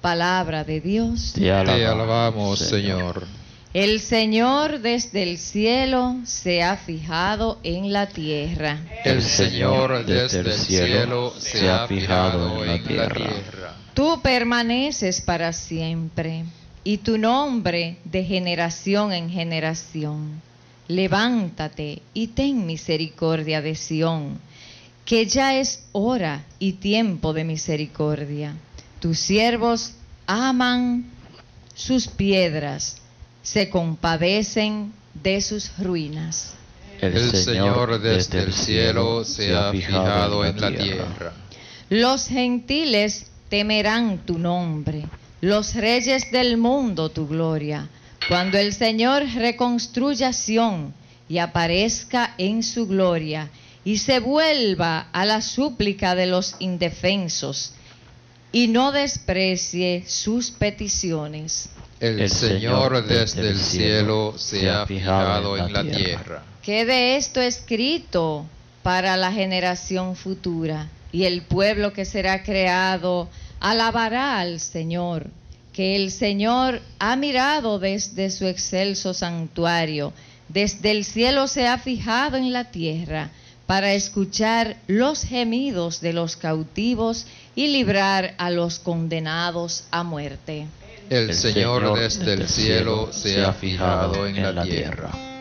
Palabra de Dios. Te alabamos, Señor. El Señor desde el cielo se ha fijado en la tierra. El Señor desde el cielo se ha fijado en la tierra. Tú permaneces para siempre, y tu nombre de generación en generación. Levántate y ten misericordia de Sión, que ya es hora y tiempo de misericordia. Tus siervos aman sus piedras, se compadecen de sus ruinas. El Señor desde el cielo se ha fijado en la tierra. Los gentiles temerán tu nombre, los reyes del mundo tu gloria, cuando el Señor reconstruya Sión y aparezca en su gloria, y se vuelva a la súplica de los indefensos, y no desprecie sus peticiones. El Señor desde el cielo se ha fijado en la tierra. Quede esto escrito para la generación futura, y el pueblo que será creado alabará al Señor, que el Señor ha mirado desde su excelso santuario, desde el cielo se ha fijado en la tierra, para escuchar los gemidos de los cautivos y librar a los condenados a muerte. El Señor desde el cielo se ha fijado en la tierra.